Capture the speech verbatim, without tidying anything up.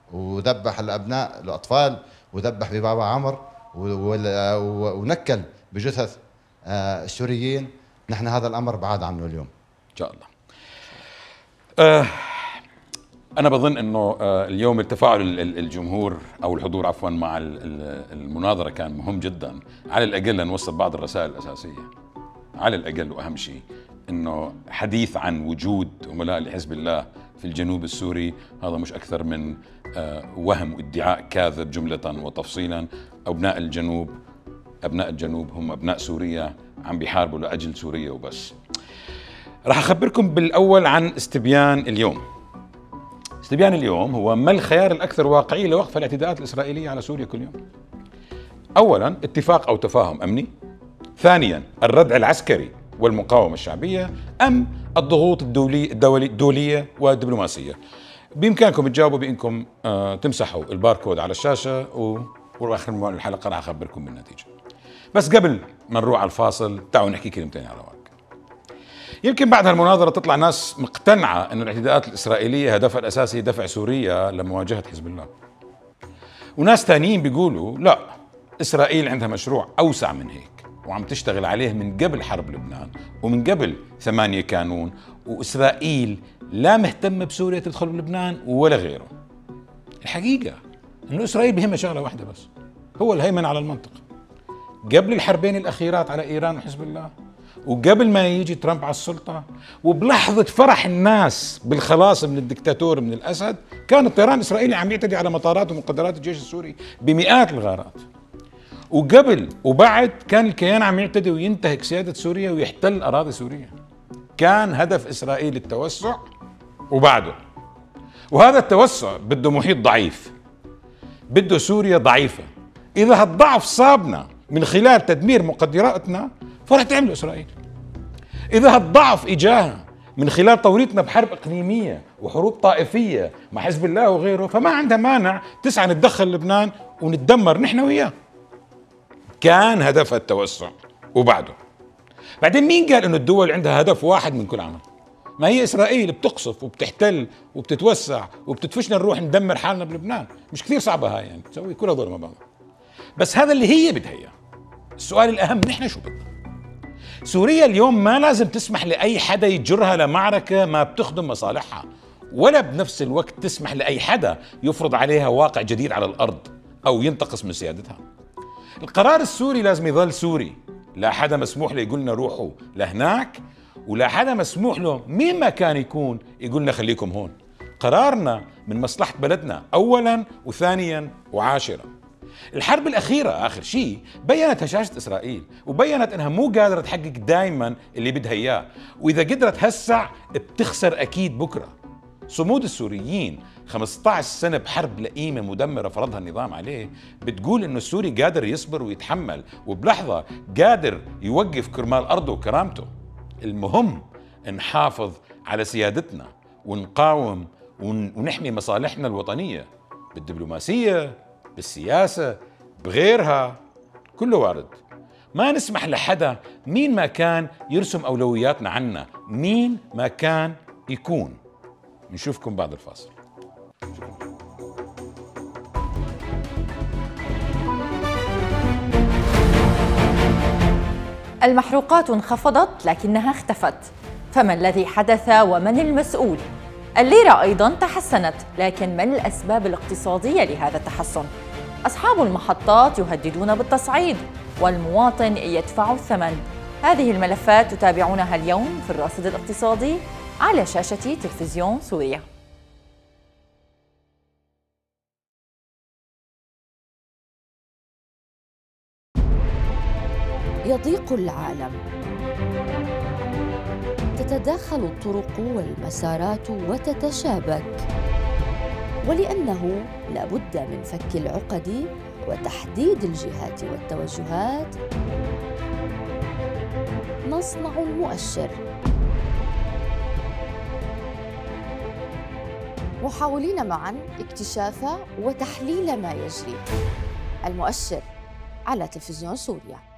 وذبح الأبناء الأطفال وذبح ببابا عمر ونكل بجثث السوريين. نحن هذا الأمر بعاد عنه اليوم إن شاء الله. أه أنا بظن أنه اليوم التفاعل الجمهور أو الحضور عفوا مع المناظرة كان مهم جدا، على الأقل نوصل بعض الرسائل الأساسية، على الأقل وأهم شيء أنه حديث عن وجود عملاء لحزب الله في الجنوب السوري هذا مش أكثر من وهم وادعاء كاذب جملة وتفصيلا. أبناء الجنوب أبناء الجنوب هم أبناء سوريا عم بيحاربوا لأجل سوريا وبس. راح أخبركم بالأول عن استبيان اليوم. استبيان اليوم هو ما الخيار الأكثر واقعي لوقف الاعتداءات الإسرائيلية على سوريا كل يوم. أولا اتفاق أو تفاهم أمني، ثانيا الردع العسكري والمقاومة الشعبية، أم الضغوط الدولية الدولي الدولية والدبلوماسية. بإمكانكم تجاوبوا بإنكم آه تمسحوا الباركود على الشاشة و... وآخر الحلقة راح أخبركم بالنتيجة. بس قبل ما نروح على الفاصل تعالوا نحكي كلمتين على رواق. يمكن بعد هالمناظرة تطلع ناس مقتنعة أن الاعتداءات الإسرائيلية هدفها الأساسي دفع سوريا لمواجهة حزب الله، وناس ثانيين بيقولوا لا، إسرائيل عندها مشروع أوسع من هيك وعم تشتغل عليه من قبل حرب لبنان ومن قبل ثمانية كانون، وإسرائيل لا مهتمة بسوريا تدخل بلبنان ولا غيره. الحقيقة أنه إسرائيل بهمها شغلة واحدة بس، هو الهيمن على المنطقة. قبل الحربين الأخيرات على إيران وحزب الله، وقبل ما يجي ترامب على السلطة، وبلحظة فرح الناس بالخلاص من الدكتاتور من الأسد، كان الطيران الإسرائيلي عم يعتدي على مطارات ومقدرات الجيش السوري بمئات الغارات. وقبل وبعد كان الكيان عم يعتدي وينتهك سيادة سوريا ويحتل أراضي سوريا. كان هدف إسرائيل التوسع وبعده، وهذا التوسع بده محيط ضعيف، بده سوريا ضعيفة. إذا هالضعف صابنا من خلال تدمير مقدراتنا فرح تعمله إسرائيل. إذا هالضعف إجاها من خلال توريطنا بحرب إقليمية وحروب طائفية مع حزب الله وغيره، فما عندها مانع تسعى نتدخل لبنان ونتدمر نحن وياه. كان هدفها التوسع وبعده. بعدين مين قال إنه الدول عندها هدف واحد من كل عمل؟ ما هي إسرائيل بتقصف وبتحتل وبتتوسع وبتدفشنا نروح ندمر حالنا بلبنان. مش كثير صعبة هاي يعني تسوي كل هذول مع بعض. بس هذا اللي هي بدها إياه. السؤال الأهم نحن شو بدنا؟ سوريا اليوم ما لازم تسمح لأي حدا يجرها لمعركة ما بتخدم مصالحها، ولا بنفس الوقت تسمح لأي حدا يفرض عليها واقع جديد على الأرض أو ينتقص من سيادتها. القرار السوري لازم يظل سوري، لا حدا مسموح له يقولنا روحوا لهناك، ولا حدا مسموح له مين ما كان يكون يقولنا خليكم هون. قرارنا من مصلحة بلدنا أولا وثانيا وعاشرا. الحرب الأخيرة آخر شيء بيّنت هشاشة إسرائيل، وبيّنت أنها مو قادرة تحقق دايما اللي بدها إياه، وإذا قدرت هسع بتخسر أكيد بكرة. صمود السوريين خمسة عشر سنة بحرب لئيمة مدمرة فرضها النظام عليه بتقول إنه السوري قادر يصبر ويتحمل، وبلحظة قادر يوقف كرمال أرضه وكرامته. المهم نحافظ على سيادتنا ونقاوم ونحمي مصالحنا الوطنية بالدبلوماسية، بالسياسة، بغيرها، كله وارد. ما نسمح لحدا مين ما كان يرسم أولوياتنا عنا، مين ما كان يكون. نشوفكم بعد الفاصل. المحروقات انخفضت لكنها اختفت، فما الذي حدث ومن المسؤول؟ الليرة أيضا تحسنت، لكن ما الأسباب الاقتصادية لهذا التحسن؟ أصحاب المحطات يهددون بالتصعيد والمواطن يدفع الثمن. هذه الملفات تتابعونها اليوم في الراصد الاقتصادي على شاشة تلفزيون سوريا. يضيق العالم، تتداخل الطرق والمسارات وتتشابك، ولأنه لا بد من فك العقد وتحديد الجهات والتوجهات نصنع المؤشر، محاولين معا اكتشاف وتحليل ما يجري. المؤشر على تلفزيون سوريا.